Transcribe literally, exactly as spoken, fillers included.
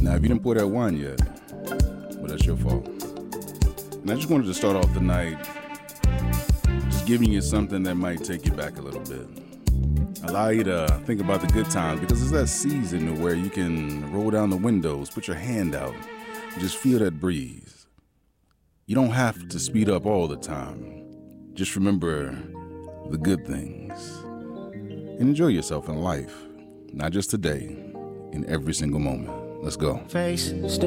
Now, if you didn't pour that wine yet, well, that's your fault. And I just wanted to start off the night just giving you something that might take you back a little bit. Allow you to think about the good times, because it's that season where you can roll down the windows, put your hand out, and just feel that breeze. You don't have to speed up all the time. Just remember the good things and enjoy yourself in life, not just today, in every single moment. Let's go. Face